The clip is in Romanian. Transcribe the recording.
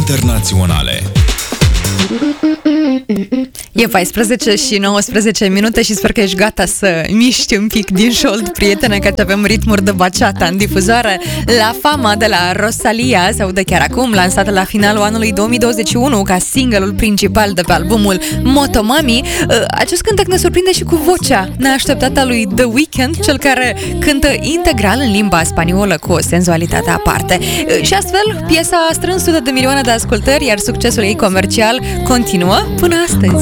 internaționale. E 14 și 19 minute și sper că ești gata să miști un pic din șold, prietene, că avem ritmuri de bachata în difuzoare. La Fama de la Rosalia se aude chiar acum, lansată la finalul anului 2021 ca single-ul principal de pe albumul Motomami. Acest cântec ne surprinde și cu vocea neașteptată a lui The Weeknd, cel care cântă integral în limba spaniolă cu o senzualitate aparte. Și astfel, piesa a strâns sute de milioane de ascultări, iar succesul ei comercial continuă până astăzi.